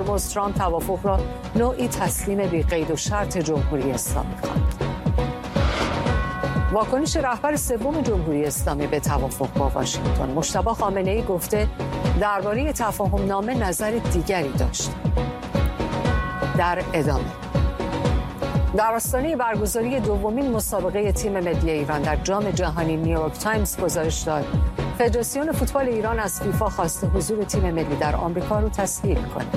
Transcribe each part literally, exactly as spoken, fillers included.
هرمز ترامپ توافق را نوعی تسلیم بی قید و شرط جمهوری اسلامی خواند. واکنش رهبر سوم جمهوری اسلامی به توافق با واشنگتن، مجتبی خامنه‌ای گفته درباره تفاهم نامه نظر دیگری داشت. در ادامه در آستانه برگزاری دومین مسابقه تیم ملی ایران در جام جهانی نیویورک تایمز گزارش داد فدراسیون فوتبال ایران از فیفا خواسته حضور تیم ملی در آمریکا رو تسهیل کنه.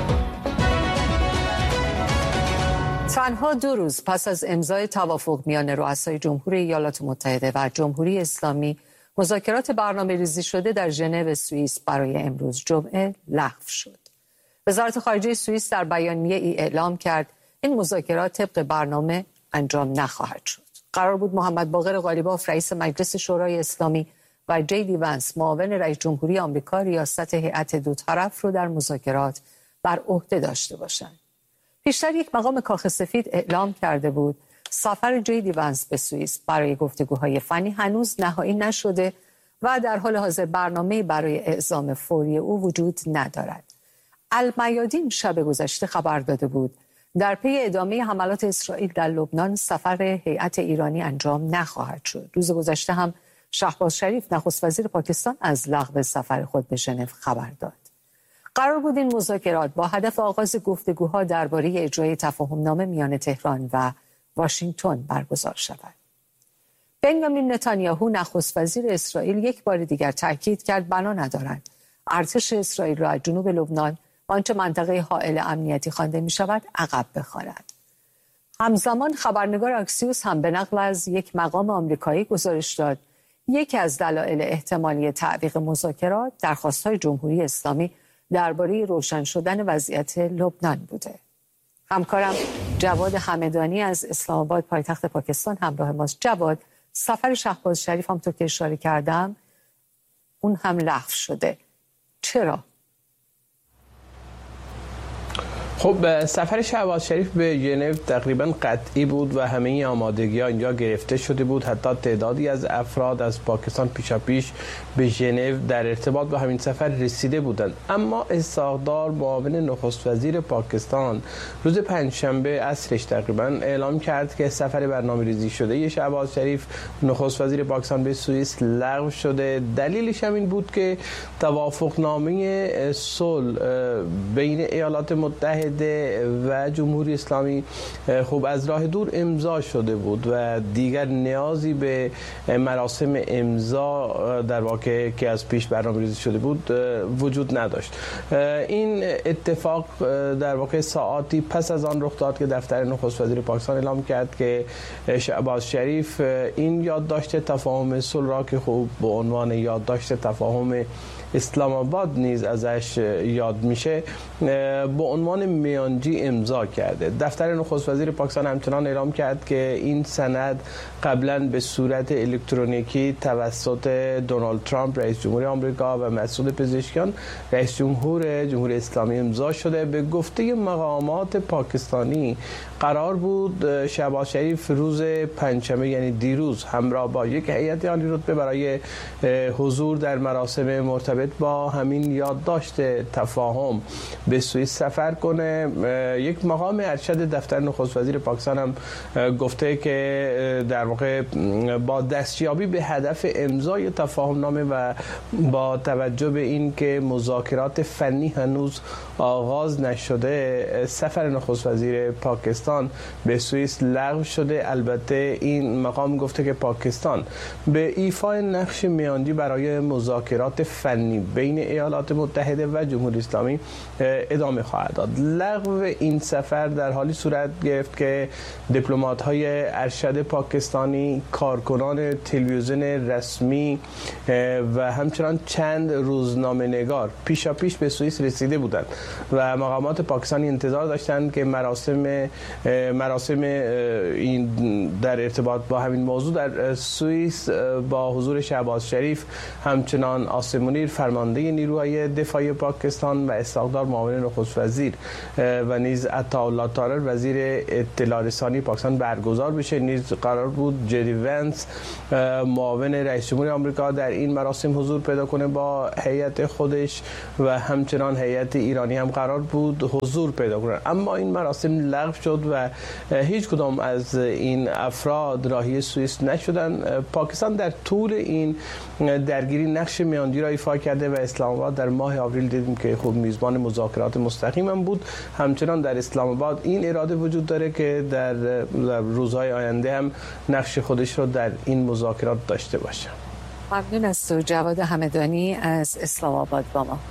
تنها دو روز پس از امضای توافق میان رؤسای جمهوری ایالات متحده و جمهوری اسلامی، مذاکرات برنامه‌ریزی شده در ژنو سوئیس برای امروز جمعه لغو شد. وزارت خارجه سوئیس در بیانیه ای اعلام کرد این مذاکرات طبق برنامه انجام نخواهد شد. قرار بود محمد باقر قالیباف رئیس مجلس شورای اسلامی و جی دی ونس معاون رئیس جمهوری آمریکا ریاست هیئت دو طرف رو در مذاکرات بر عهده داشته باشند. پیشتر یک مقام کاخ سفید اعلام کرده بود سفر جی دی ونس به سوئیس برای گفتگوهای فنی هنوز نهایی نشده و در حال حاضر برنامه‌ای برای اعزام فوری او وجود ندارد. المیادین شب گذشته خبر داده بود در پی ادامه حملات اسرائیل در لبنان سفر هیئت ایرانی انجام نخواهد شد. روز گذشته هم شهباز شریف نخست وزیر پاکستان از لغو سفر خود به ژنو خبر داد. قرار بود این مذاکرات با هدف آغاز گفتگوها درباره اجرای تفاهم‌نامه میان تهران و واشنگتن برگزار شود. بنیامین نتانیاهو نخست وزیر اسرائیل یک بار دیگر تاکید کرد بنا ندارد ارتش اسرائیل را از جنوب لبنان آنچه منطقه حائل امنیتی خوانده می شود عقب بخواند. همزمان خبرنگار اکسیوس هم به نقل از یک مقام آمریکایی گزارش داد یکی از دلایل احتمالی تعویق مذاکرات درخواست‌های جمهوری اسلامی درباره روشن شدن وضعیت لبنان بوده. همکارم جواد همدانی از اسلام آباد پایتخت پاکستان همراه ماست. جواد، سفر شهباز شریف هم تو که اشاره کردم اون هم لغو شده. چرا؟ خب سفر شهباز شریف به ژنو تقریبا قطعی بود و همه آمادگی‌ها اینجا گرفته شده بود. حتی تعدادی از افراد از پاکستان پیشاپیش به ژنو در ارتباط با همین سفر رسیده بودند. اما اسحاق‌دار معاون نخست وزیر پاکستان روز پنجشنبه عصرش تقریبا اعلام کرد که سفر برنامه‌ریزی شده شهباز شریف نخست وزیر پاکستان به سوئیس لغو شده. دلیلش هم این بود که توافقنامه صلح بین ایالات متحده و جمهوری اسلامی خب از راه دور امضا شده بود و دیگر نیازی به مراسم امضا در واقع که از پیش برنامه‌ریزی شده بود وجود نداشت. این اتفاق در واقع ساعاتی پس از آن رخ داد که دفتر نخست وزیر پاکستان اعلام کرد که شهباز شریف این یادداشت تفاهم صلح را که خوب به عنوان یادداشت تفاهم اسلام آباد نیز ازش یاد میشه به عنوان میانجی امضا کرده. دفتر نخست وزیر پاکستان همچنان اعلام کرد که این سند قبلا به صورت الکترونیکی توسط دونالد ترامپ رئیس جمهوری آمریکا و مسعود پزشکیان رئیس جمهور جمهوری اسلامی امضا شده. به گفته مقامات پاکستانی قرار بود شهباز شریف روز پنجشنبه یعنی دیروز همراه با یک هیئت عالی رتبه برای حضور در مراسم مرتبط با همین یادداشت تفاهم به سوئیس سفر کنه. یک مقام ارشد دفتر نخست وزیر پاکستان هم گفته که در واقع با دستیابی به هدف امضای تفاهم نامه و با توجه به این که مذاکرات فنی هنوز آغاز نشده سفر نخست وزیر پاکستان به سوئیس لغو شده. البته این مقام گفته که پاکستان به ایفای نقش میانجی برای مذاکرات فنی بین ایالات متحده و جمهوری اسلامی ادامه خواهد داد. لغو این سفر در حالی صورت گرفت که دیپلمات‌های ارشد پاکستانی، کارکنان تلویزیون رسمی و همچنان چند روزنامه‌نگار پیشاپیش به سوئیس رسیده بودند و مقامات پاکستانی انتظار داشتند که مراسم مراسم این در ارتباط با همین موضوع در سوئیس با حضور شهباز شریف، همچنان آسم منیر، فرمانده نیروهای دفاعی پاکستان و اسحاق معاون نخست وزیر و نیز عطاالله طاهر وزیر اطلاع رسانی پاکستان برگزار بشه. نیز قرار بود جدی ونس معاون رئیس جمهور آمریکا در این مراسم حضور پیدا کنه با هیئت خودش و همچنان هیئت ایرانی هم قرار بود حضور پیدا کنه، اما این مراسم لغو شد و هیچ کدام از این افراد راهی سوئیس نشدن. پاکستان در طول این درگیری نقش میاندی را ایفا کرده و اسلام آباد در ماه آوریل دیدیم که خود میزبان مذاکرات مستقیم هم بود. همچنان در اسلام آباد این اراده وجود داره که در روزهای آینده هم نقش خودش رو در این مذاکرات داشته باشه. ممنون از تو جواد همدانی از اسلام آباد با ما.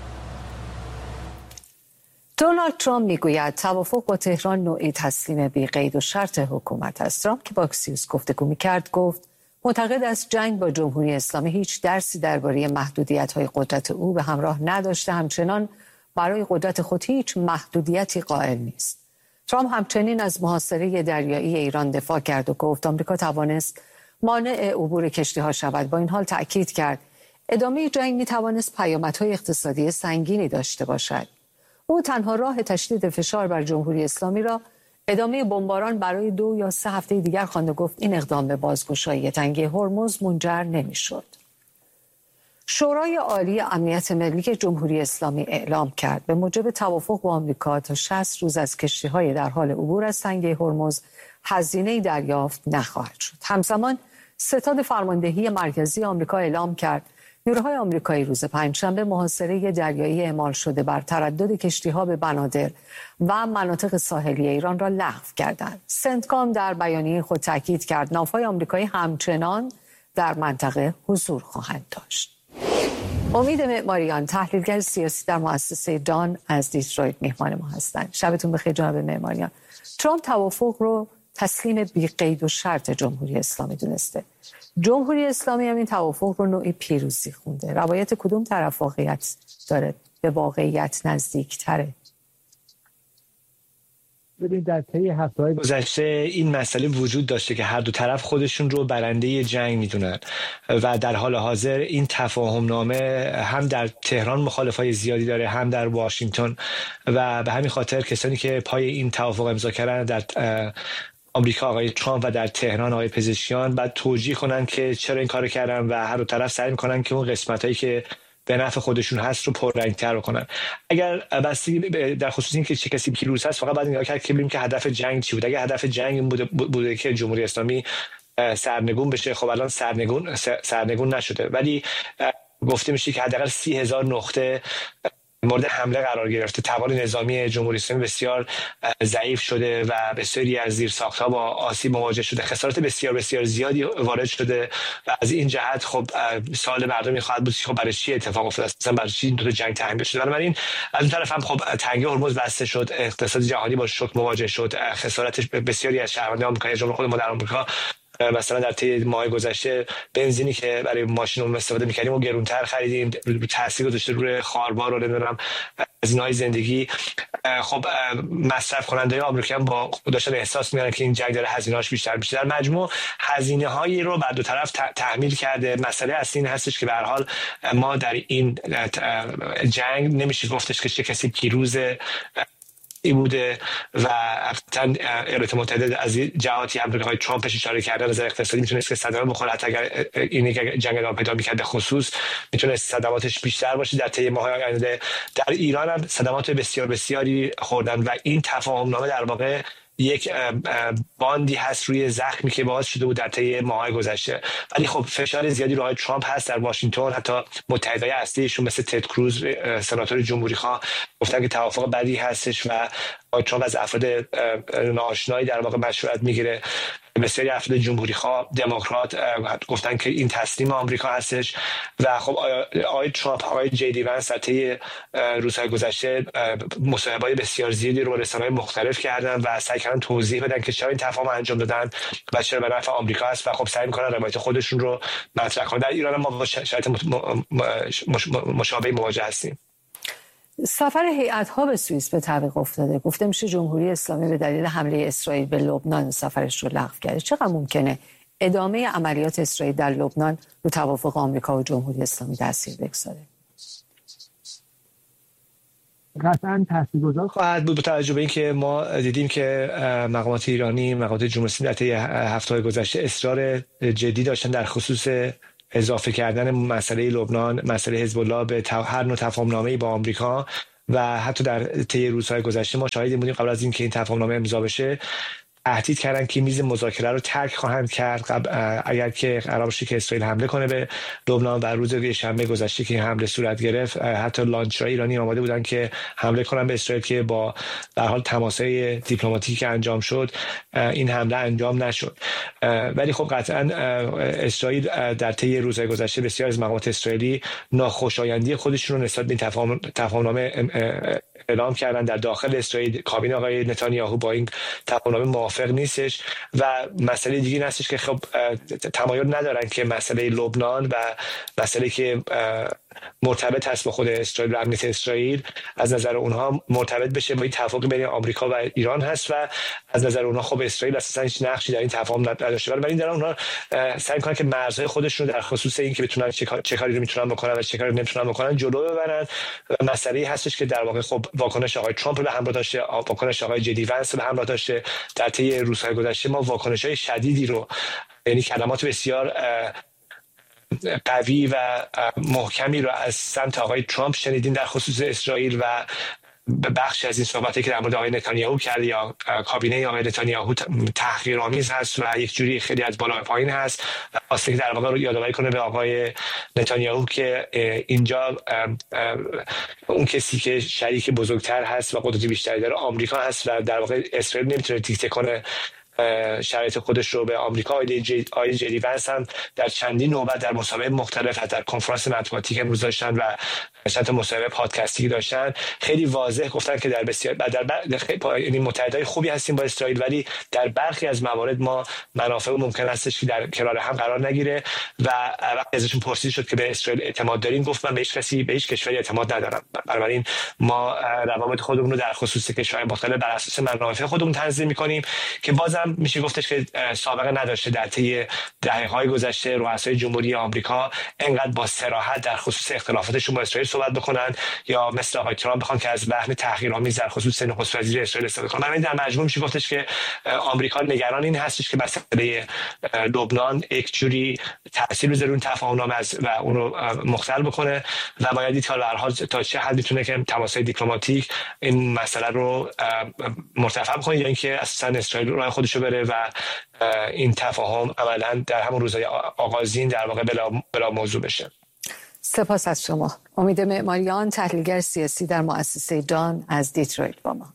دونالد ترامپ میگوید توافق با تهران نوعی تسلیم بی قید و شرط حکومت است. ترامپ که با اکسیوس گفتگو میکرد گفت معتقد است جنگ با جمهوری اسلامی هیچ درسی درباره محدودیت‌های قدرت او به همراه نداشته، همچنان برای قدرت خود هیچ محدودیتی قائل نیست. ترامپ همچنین از محاصره دریایی ایران دفاع کرد و گفت آمریکا توانست مانع عبور کشتی‌ها شود. با این حال تأکید کرد ادامه جنگ می‌توانست پیامدهای اقتصادی سنگینی داشته باشد. او تنها راه تشدید فشار بر جمهوری اسلامی را ادامه بمباران برای دو یا سه هفته دیگر خواند و گفت این اقدام به بازگشایی تنگه هرمز منجر نمی‌شد. شورای عالی امنیت ملی جمهوری اسلامی اعلام کرد به موجب توافق با آمریکا تا شصت روز از کشتی‌های در حال عبور از تنگه هرمز هزینه‌ای دریافت نخواهد شد. همزمان ستاد فرماندهی مرکزی آمریکا اعلام کرد نیروهای آمریکایی روز پنجشنبه محاصره دریایی اعمال شده بر تردد کشتی‌ها به بنادر و مناطق ساحلی ایران را لغو کردند. سنتکام در بیانیه خود تاکید کرد ناوهای آمریکایی همچنان در منطقه حضور خواهند داشت. امید معماریان تحلیلگر سیاسی در مؤسسه دان از دیترویت مهمان ما هستند. شبتون بخیر جناب معماریان. ترامپ توافق رو تسلیم بی قید و شرط جمهوری اسلامی دونسته. جمهوری اسلامی هم این توافق رو نوعی پیروزی خونده. روایت کدوم طرف واقعیت داره به واقعیت نزدیک تره؟ ببینید در طی هفته‌های گذشته این مسئله وجود داشته که هر دو طرف خودشون رو برنده جنگ میدونن و در حال حاضر این تفاهم نامه هم در تهران مخالفای زیادی داره هم در واشنگتن و به همین خاطر کسانی که پای این توافق امضا کردن در آمریکا آقای ترامپ و در تهران آقای پزشکیان بعد توجیه کنن که چرا این کارو کردن و هر دو طرف سعی میکنن که اون قسمتایی که به نفع خودشون هست رو پررنگ‌تر کنن. اگر بستگی در خصوص این که چه کسی پیروز هست فقط باید نگاه کرد که ببینیم که هدف جنگ چی بود. اگر هدف جنگ بوده, بوده که جمهوری اسلامی سرنگون بشه، خب الان سرنگون سرنگون نشده، ولی گفته میشه که حداقل سی هزار نقطه مورد حمله قرار گرفته. توان نظامی جمهوری اسلامی بسیار ضعیف شده و بسیاری از زیرساخت‌ها با آسیب مواجه شده. خسارات بسیار بسیار زیادی وارد شده و از این جهت خب سوال مردمی خواهد بود خب برای چی اتفاق افتاد، اصلا برای چی این دو تا جنگ تحمیل شده. بنابراین از اون طرف هم خب تنگه هرمز بسته شد، اقتصاد جهانی با شوک مواجه شد، خسارت بسیاری از شهروندان آمریکا جمهوری خود ما در آمریکا مثلا در طی ماه گذشته بنزینی که برای ماشینمون استفاده می‌کردیم و گرونتر خریدیم، تاثیر گذاشته روی خاربار و نمیدونم هزینه‌های زندگی. خب مصرف کننده آمریکا هم با داشتن احساس می‌کنن که این جنگ داره هزینه‌هاش بیشتر میشه. در مجموع هزینه‌هایی رو بر دو طرف تحمیل کرده. مسئله اصلی این هستش که به هر حال ما در این جنگ نمیشه گفتش که چه کسی پیروز ای بوده و قطعا ایالات متحده از جهاتی هم به ترامپش اشاره کرده نظر اقتصادی میتونست که صدمه بخوره، حتی اگر این جنگ ادامه پیدا میکرد خصوص میتونست صدماتش بیشتر باشه. در طی ماه آینده در ایران هم صدمات بسیار بسیاری خوردن و این تفاهم نامه در واقع یک باندی هست روی زخمی که باعث شده بود در طی ماهای گذشته. ولی خب فشار زیادی روی ترامپ هست در واشنگتن. حتی متحدای اصلیشون مثل تد کروز سناتور جمهوری خواه گفتن که توافق بدی هستش و ترامپ از افراد ناآشنایی در واقع مشورت میگیره. بسیاری افراد جمهوری خواه دموکرات گفتن که این تسلیم آمریکا هستش و خب آقای ترامپ آقای جدی ونس در طی روزهای گذشته مصاحبه‌های بسیار زیادی رو رسانه‌های مختلف کردن و سعی کردن توضیح بدن که چرا این تفاهم انجام دادن و چرا به نفع آمریکا است و خب سعی می‌کنن روایت خودشون رو مطرح کنن. در ایران ما با شرایط مشابهی مواجه هستیم. سفر هیئت‌ها به سوئیس به تعویق افتاده. گفته میشه جمهوری اسلامی به دلیل حمله اسرائیل به لبنان سفرش رو لغو کرده. چقدر ممکنه ادامه عملیات اسرائیل در لبنان رو توافق آمریکا و جمهوری اسلامی تاثیر بگذاره؟ قطعا تاثیرگذار خواهد بود، با توجه به اینکه ما دیدیم که مقامات ایرانی، مقامات جمهوری اسلامی در طی هفته‌های گذشته اصرار جدی داشتن در خصوص اضافه کردن مسئله لبنان، مسئله حزب الله به هر نوع تفاهم‌نامه‌ای با آمریکا و حتی در طی روزهای گذشته ما شاهد بودیم قبل از اینکه این تفاهم‌نامه امضا بشه تهدید کردن که میز مذاکره رو ترک خواهند کرد اگر که قرار باشه که اسرائیل حمله کنه به لبنان. و روز شنبه گذشته که این حمله صورت گرفت حتی لانچرهای ایرانی آماده بودن که حمله کنن به اسرائیل که با در حال تماس‌های دیپلماتیکی که انجام شد این حمله انجام نشد. ولی خب قطعا اسرائیل در طی روزهای گذشته بسیار از مقامات اسرائیلی ناخوشایندی خودشون رو نسبت به این تفاهم‌نامه اعلام کردن. در داخل اسرائیل کابینه آقای نتانیاهو با این تفاهم‌نامه موافق نیستش و مسئله دیگه هستش که خب تمایل ندارن که مسئله لبنان و مسئله که مرتبط هست با خود اسرائیل و امنیت اسرائیل از نظر اونها مرتبط بشه با این توافق بین آمریکا و ایران هست و از نظر اونها خب اسرائیل اساسا هیچ نقشی در این تفاهم نداشته. ولی در اونها سعی می‌کنن که مرزهای خودشون در خصوص این که بتونن چه کاری رو میتونن بکنن و چه کاری نمیتونن بکنن جلو ببرن. مسئله هستش که در واقع خب واکنش آقای ترامپ رو به همراه داشته، واکنش آقای جدی ونس رو به همراه داشته. در طی روزهای گذشته ما واکنش‌های شدیدی رو، یعنی کلمات بسیار قوی و محکمی رو از سمت آقای ترامپ شنیدیم در خصوص اسرائیل و به بخشی از این صحبتی که در مورد آقای نتانیاهو کرد یا کابینه آقای نتانیاهو تحقیرآمیز هست و یک جوری خیلی از بالا پایین هست. واسه که در واقع رو یادآوری کنه به آقای نتانیاهو که اینجا اون کسی که شریک بزرگتر هست و قدرت بیشتری داره آمریکا هست و در واقع اسرائیل نمیتونه دیکته کنه شرایط خودش رو به آمریکا. آقای جدی ونس هم در چندین نوبت در مصاحبه مختلف در کنفرانس مطبوعاتی که امروز داشتن و چند تا مصاحبه پادکستی داشتن خیلی واضح گفتن که در بسیار در بر... یعنی متحدای خوبی هستیم با اسرائیل ولی در برخی از موارد ما منافع ممکن هستش که در کنار هم قرار نگیره. و وقتی ازشون پرسیده شد که به اسرائیل اعتماد دارین گفت من به هیچ کسی به هیچ کشوری اعتماد ندارم. بنابراین ما روابط خودمون رو در خصوص کشورهای مختلف بر اساس منافع خودمون تنظیم می‌کنیم که بازم میشه گفتش که سابقه نداشته در طی دهه‌های گذشته رؤسای جمهوری آمریکا انقدر با صراحت در خصوص اختلافاتشون با اسرائیل صحبت بکنن یا مثل آقای ترامپ بخوان که از بحث تحقیرآمیز در خصوص نخست وزیر اسرائیل استفاده کنن. من در مجموع میشه گفتش که آمریکا نگران این هستش که مسئله لبنان یک جوری تاثیر بذاره اون تفاهم‌نامه و اون رو مختل بکنه و باید دید تا حال تا چه حد میتونه که تماس‌های دیپلماتیک این مسئله رو مرتفع کنه یا اینکه اساسا اسرائیل راه خودش رو بره و این تفاهم عملاً در همون روزهای آغازین در واقع بلا, بلا موضوع بشه. سپاس از شما. امید معماریان، تحلیلگر سیاسی در مؤسسه دان از دیترویت با ما.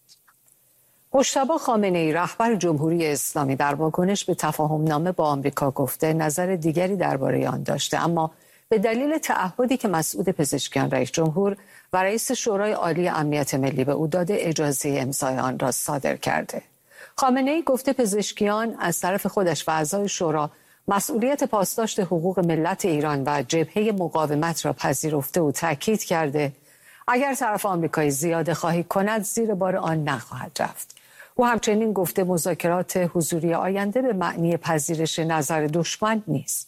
مجتبی خامنه‌ای رهبر جمهوری اسلامی در واکنش به تفاهم‌نامه با آمریکا گفته نظر دیگری درباره آن داشته، اما به دلیل تعهدی که مسعود پزشکیان رئیس جمهور و رئیس شورای عالی امنیت ملی به او داده اجازه امضای آن را صادر کرده. خامنه‌ای گفته پزشکیان از طرف خودش و اعضای شورا مسئولیت پاسداشت حقوق ملت ایران و جبهه مقاومت را پذیرفته و تاکید کرده اگر طرف آمریکایی زیاده خواهی کند زیر بار آن نخواهد رفت. او همچنین گفته مذاکرات حضوری آینده به معنی پذیرش نظر دشمن نیست.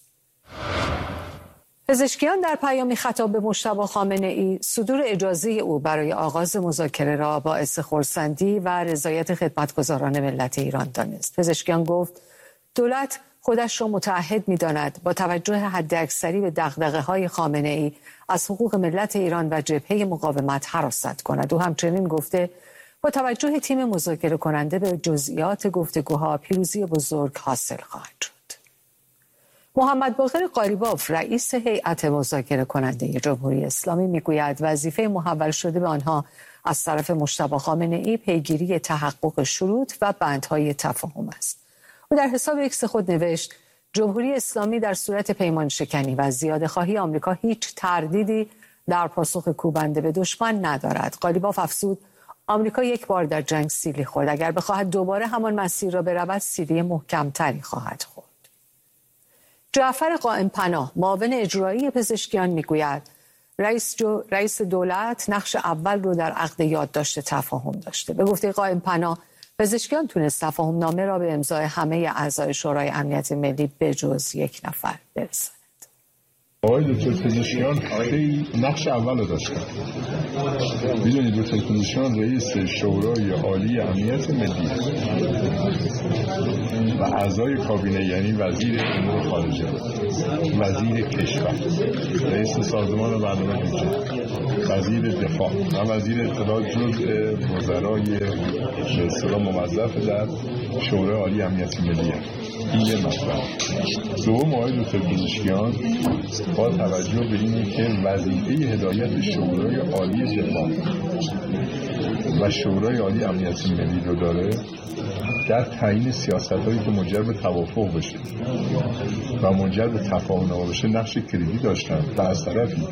پزشکیان در پیامی خطاب به مجتبی خامنه‌ای صدور اجازه او برای آغاز مذاکره را باعث خرسندی و رضایت خدمتگزاران ملت ایران دانست. پزشکیان گفت دولت خودش را متعهد می‌داند با توجه حداکثری به دغدغه‌های خامنه‌ای از حقوق ملت ایران و جبهه مقاومت حراست کند. او همچنین گفته با توجه تیم مذاکره کننده به جزئیات گفتگوها پیروزی بزرگ حاصل خواهد شد. محمد باقر قالیباف رئیس هیئت مذاکره کننده جمهوری اسلامی میگوید وظیفه محول شده به آنها از طرف مجتبی خامنه‌ای پیگیری تحقق شروط و بندهای تفاهم است. او در حساب ایکس خود نوشت جمهوری اسلامی در صورت پیمان شکنی و زیاده خواهی آمریکا هیچ تردیدی در پاسخ کوبنده به دشمن ندارد. قالیباف افزود آمریکا یک بار در جنگ سیلی خورد، اگر بخواهد دوباره همان مسیر را برود سیلی محکمتری خواهد خورد. جعفر قائم پناه معاون اجرایی پزشکیان میگوید رئیس, جو، رئیس دولت نقش اول رو در عقد یادداشت تفاهم داشته. به گفته قائم پناه پزشکیان تونست تفاهم نامه را به امضای همه اعضای شورای امنیت ملی بجز یک نفر برساند. آقای دکتر پزشکیان خیلی نقش اول رو داشتن. میدونید دکتر پزشکیان رئیس شورای عالی امنیت ملی و اعضای کابینه، یعنی وزیر امور خارجه، وزیر کشور، رئیس سازمان برنامه بودجه، وزیر دفاع و وزیر اطلاعات جزء وزرای به اصطلاح موظف در شورای عالی امنیت ملی. این یه مطلب. دوم، آقای دکتر پزشکیان با توجه به اینه که وظیفه هدایت شورای عالی دفاع و شورای عالی امنیت ملی رو داره در تعیین سیاست‌هایی که منجر به توافق بشه و منجر به تفاهم بشه نقش کلیدی داشتن و از طرفی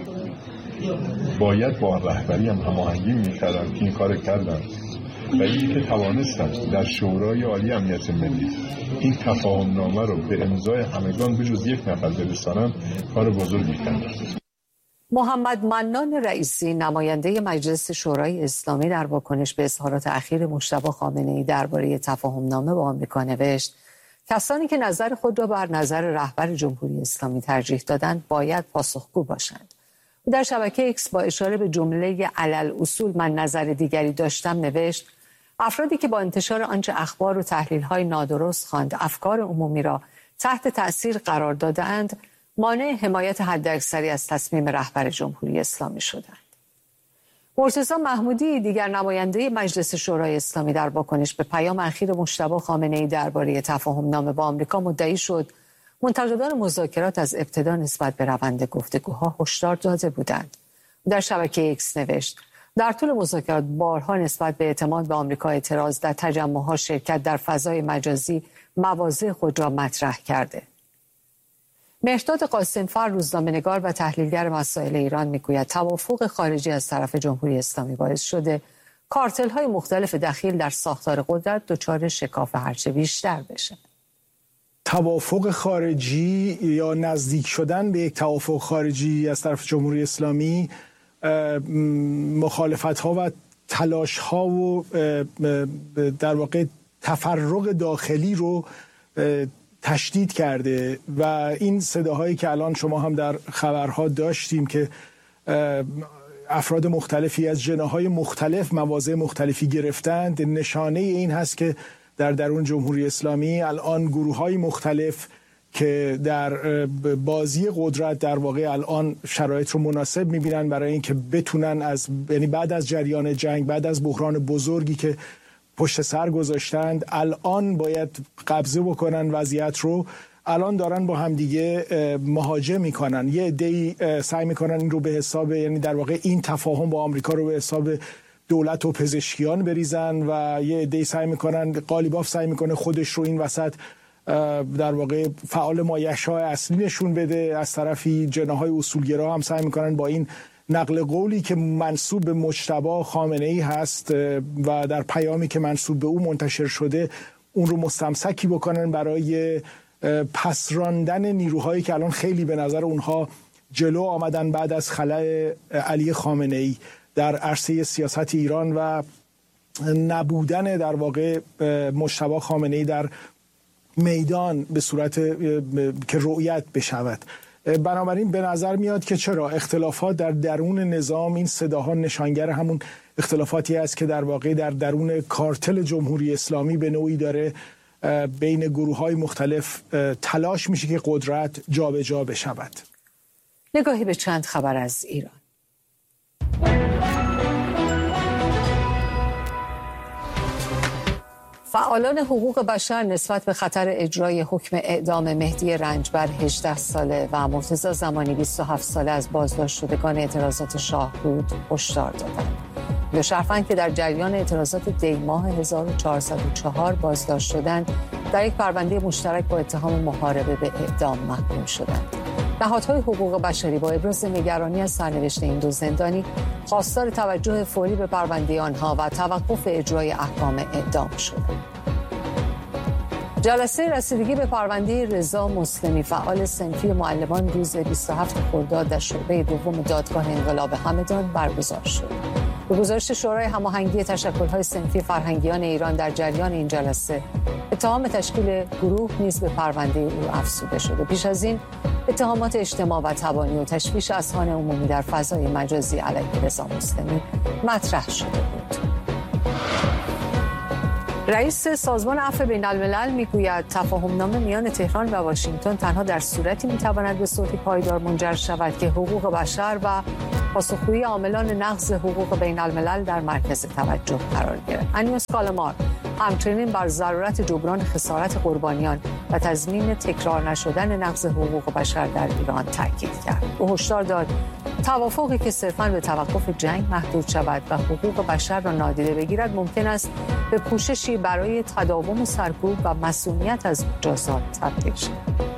باید با رهبری هم هماهنگی می‌کردن که این کار کردن و اینی که توانستن در شورای عالی امنیت ملی این تفاهم نامه رو به امضای همگان بجز یک نفر برسانن، کار بزرگی کردن. محمد منان رئیسی، نماینده مجلس شورای اسلامی، در واکنش به اظهارات اخیر مجتبی خامنه‌ای درباره تفاهم نامه با آمریکا نوشت: کسانی که نظر خود را بر نظر رهبر جمهوری اسلامی ترجیح دادند باید پاسخگو باشند. او در شبکه ایکس با اشاره به جمله علل اصول من نظر دیگری داشتم نوشت: افرادی که با انتشار آنچه اخبار و تحلیل‌های نادرست خواند افکار عمومی را تحت تأثیر قرار داده‌اند، مانع حمایت حداکثری از تصمیم رهبر جمهوری اسلامی شدند. مرتضی محمودی، دیگر نماینده مجلس شورای اسلامی، در واکنش به پیام اخیر مجتبی خامنه‌ای درباره تفاهم نامه با آمریکا مدعی شد منتقدان مذاکرات از ابتدا نسبت به روند گفتگوها هشدار داده بودند. در شبکه ایکس نوشت: در طول مذاکرات بارها نسبت به اعتماد به آمریکا اعتراض، در تجمع‌ها شرکت، در فضای مجازی مواضع خود را مطرح کرده. مهرداد قاسمفر، روزنامه‌نگار و تحلیلگر مسائل ایران، میگوید توافق خارجی از طرف جمهوری اسلامی باعث شده کارتل‌های مختلف دخیل در ساختار قدرت دچار شکاف هرچه بیشتر بشه. توافق خارجی یا نزدیک شدن به یک توافق خارجی از طرف جمهوری اسلامی مخالفت‌ها و تلاش‌ها و در واقع تفرق داخلی رو تشدید کرده و این صداهایی که الان شما هم در خبرها داشتیم که افراد مختلفی از جناح‌های مختلف مواضع مختلفی گرفتند، نشانه این هست که در درون جمهوری اسلامی الان گروه‌های مختلف که در بازی قدرت در واقع الان شرایط رو مناسب می‌بینن برای اینکه بتونن از یعنی بعد از جریان جنگ، بعد از بحران بزرگی که پشت سر گذاشتند، الان باید قبضه بکنن وضعیت رو. الان دارن با همدیگه مهاجم میکنن. یه عده‌ای سعی میکنن این رو به حساب، یعنی در واقع این تفاهم با آمریکا رو به حساب دولت و پزشکیان بریزن و یه عده‌ای سعی میکنن، قالیباف سعی میکنه خودش رو این وسط در واقع فعال مایحشای اصلی نشون بده. از طرفی جناح‌های اصولگرا هم سعی میکنن با این نقل قولی که منسوب به مجتبی خامنه‌ای هست و در پیامی که منسوب به او منتشر شده اون رو مستمسکی بکنن برای پسراندن نیروهایی که الان خیلی به نظر اونها جلو آمدن بعد از خلأ علی خامنه‌ای در عرصه سیاست ایران و نبودن در واقع مجتبی خامنه‌ای در میدان به صورت که رؤیت بشود. بنابراین به نظر میاد که چرا اختلافات در درون نظام، این صداها نشانگر همون اختلافاتی است که در واقع در درون کارتل جمهوری اسلامی به نوعی داره بین گروه‌های مختلف تلاش میشه که قدرت جابجا بشود. نگاهی به چند خبر از ایران. فعالان حقوق بشر نسبت به خطر اجرای حکم اعدام مهدی رنجبر هجده ساله و مرتضی زمانی بیست و هفت ساله از بازداشت شدگان اعتراضات شاهرود هشدار دادند. دو شهروند که در جریان اعتراضات دی ماه هزار و چهارصد و چهار بازداشت شدند، در یک پرونده مشترک با اتهام محاربه به اعدام محکوم شدند. نهادهای حقوق بشری با ابراز نگرانی از سرنوشت این دو زندانی خواستار توجه فوری به پرونده آنها و توقف اجرای احکام اعدام شدند. جلسه رسیدگی به پرونده رضا مسلمی، فعال صنفی معلمان، روز بیست و هفتم خرداد در شعبه دوم دادگاه انقلاب همدان برگزار شد. به گزارش شورای هماهنگی تشکل‌های صنفی فرهنگیان ایران، در جریان این جلسه اتهام تشکیل گروه نیز به پرونده او افزوده شده. پیش از این اتهامات اجتماع و تبانی و تشویش اذهان عمومی در فضای مجازی علیه رضا مسلمی مطرح شده بود. رئیس سازمان عفو بین الملل میگوید تفاهم‌نامه میان تهران و واشنگتن تنها در صورتی میتواند به صلح پایدار منجر شود که حقوق بشر و پاسخگویی عاملان نقض حقوق بین الملل در مرکز توجه قرار گیرد. انیوس کالامار همچنین بر ضرورت جبران خسارت قربانیان و تضمین تکرار نشدن نقض حقوق بشر در ایران تاکید کرد. او هشدار داد توافقی که صرفاً به توقف جنگ محدود شود و حقوق بشر را نادیده بگیرد ممکن است به پوششی برای تداوم سرکوب و مسئولیت از مجازات تبدیل شود.